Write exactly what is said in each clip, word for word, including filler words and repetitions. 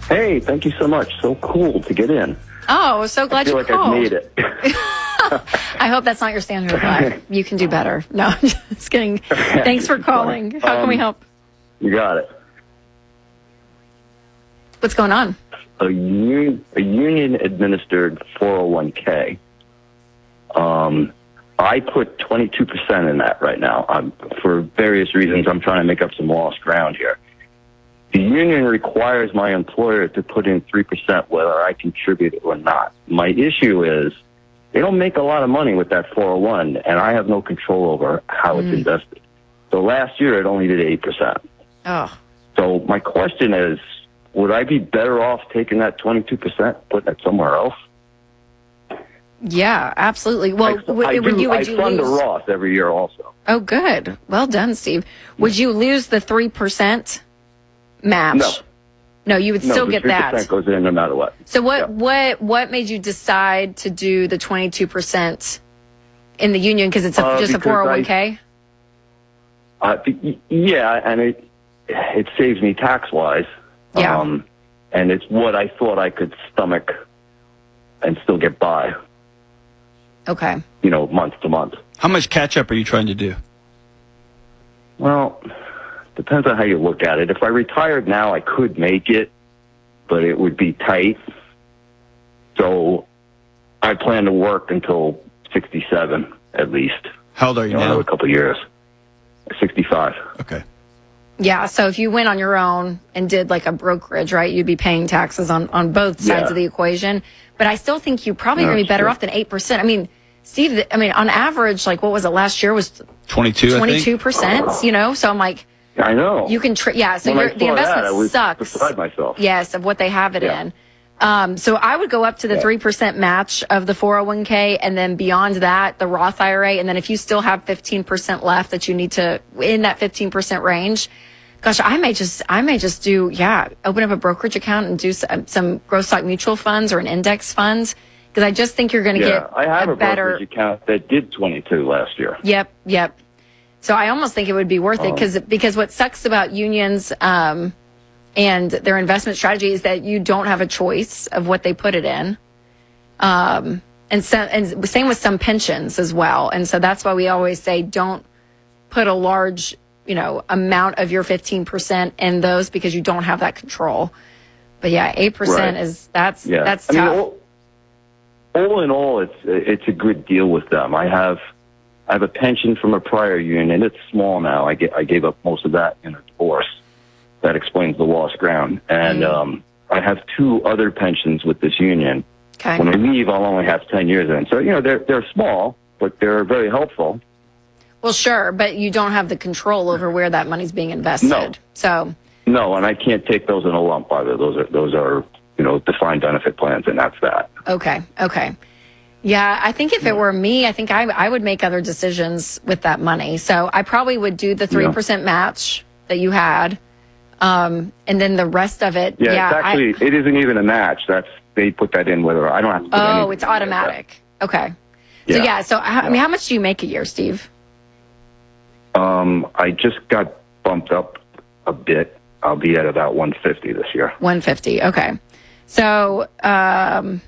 Hey, thank you so much. So cool to get in. Oh, so glad I feel you like called. I've made it. I hope that's not your standard of life. You can do better. No, I'm just kidding. Thanks for calling. How can um, we help? You got it. What's going on? A, un- a union-administered four oh one k. Um, I put twenty-two percent in that right now. I'm, for various reasons, I'm trying to make up some lost ground here. The union requires my employer to put in three percent whether I contribute it or not. My issue is they don't make a lot of money with that four oh one, and I have no control over how mm. it's invested. So last year, it only did eight percent. Oh. So my question is, would I be better off taking that twenty-two percent, putting it somewhere else? Yeah, absolutely. Well, I, would, I do, would you, would I you fund lose... a Roth every year also. Oh, good. Well done, Steve. Would you lose the three percent match? No. No, you would no, still get that. three percent goes in no matter what. So what, yeah. what, what made you decide to do the twenty-two percent in the union? Because it's a, uh, just a four oh one k? Uh, yeah, and it it saves me tax-wise. Yeah. Um, and it's what I thought I could stomach and still get by. Okay. You know, month to month. How much catch-up are you trying to do? Well, depends on how you look at it. If I retired now, I could make it, but it would be tight. So I plan to work until sixty-seven at least. How old are you, you know, now? Another couple of years. sixty-five. Okay. Yeah, so if you went on your own and did like a brokerage, right, you'd be paying taxes on, on both sides yeah. of the equation. But I still think you probably no, going to be better true. off than eight percent. I mean, Steve, I mean, on average, like what was it last year was twenty-two, twenty-two percent, I think. You know? So I'm like, I know. You can, tr- yeah, so when your, I the saw investment that, I was sucks. beside myself. Yes, of what they have it yeah. in. Um, so I would go up to the yeah. three percent match of the four oh one k, and then beyond that, the Roth I R A. And then if you still have fifteen percent left that you need to, in that fifteen percent range, gosh, I may just, I may just do, yeah, open up a brokerage account and do some, some growth stock mutual funds or an index fund. Because I just think you're going to yeah, get I have a, a better brokerage account that did twenty-two last year. Yep, yep. So I almost think it would be worth it because because what sucks about unions um, and their investment strategy is that you don't have a choice of what they put it in. Um, and so, and same with some pensions as well. And so that's why we always say don't put a large, you know, amount of your fifteen percent in those because you don't have that control. But yeah, eight percent right. is that's yeah. that's I tough. mean, all, all in all, it's it's a good deal with them. I have I have a pension from a prior union. It's small now. I get, I gave up most of that in a divorce. That explains the lost ground. And mm. um, I have two other pensions with this union. Okay. When I leave, I'll only have ten years in. So, you know, they're they're small, but they're very helpful. Well, sure, but you don't have the control over where that money's being invested. No. So. No, and I can't take those in a lump either. Those are those are you know defined benefit plans, and that's that. Okay. Okay. Yeah, I think if it were me, I think I I would make other decisions with that money. So I probably would do the three percent yeah. match that you had, um, and then the rest of it. Yeah, yeah it's actually I, it isn't even a match. That's they put that in whether I don't have to. Put oh, it's automatic. Like okay. Yeah. So yeah. So how, I mean, how much do you make a year, Steve? Um, I just got bumped up a bit. I'll be at about one fifty this year. one fifty. Okay. So. Um,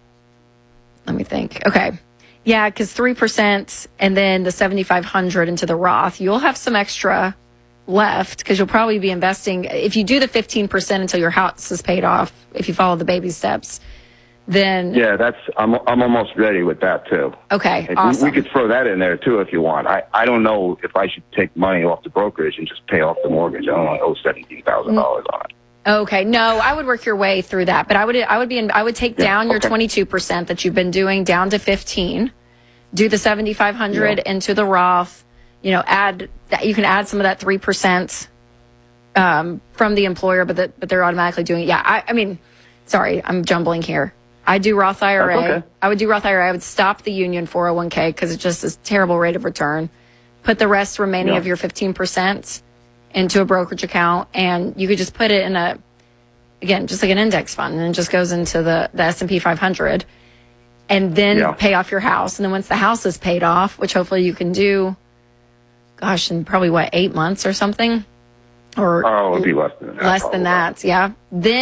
Let me think. Okay. Yeah, because three percent and then the seventy-five hundred into the Roth, you'll have some extra left because you'll probably be investing. If you do the fifteen percent until your house is paid off, if you follow the baby steps, then. Yeah, that's, I'm I'm almost ready with that too. Okay, And awesome. We, we could throw that in there too if you want. I, I don't know if I should take money off the brokerage and just pay off the mortgage. I don't want to owe seventeen thousand dollars on it. Okay, no, I would work your way through that, but I would I would be in, I would take Yeah, down your okay. twenty-two percent that you've been doing down to fifteen. Do the seventy-five hundred Yeah. into the Roth. You know, add that you can add some of that three percent um, from the employer, but that but they're automatically doing it. Yeah, I, I mean, sorry, I'm jumbling here. I do Roth I R A. That's okay. I would do Roth I R A. I would stop the union four oh one k because it's just this terrible rate of return. Put the rest remaining Yeah. of your fifteen percent into a brokerage account, and you could just put it in a, again, just like an index fund, and it just goes into the, the S and P five hundred, and then Yeah. pay off your house. And then once the house is paid off, which hopefully you can do, gosh, in probably, what, eight months or something? Or Oh, it would be less than that. less than probably. that, yeah. Then